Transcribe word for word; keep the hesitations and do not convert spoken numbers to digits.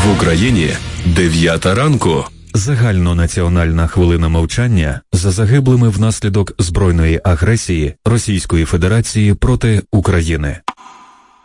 В Україні дев'ята ранку. Загальнонаціональна хвилина мовчання за загиблими внаслідок збройної агресії Російської Федерації проти України.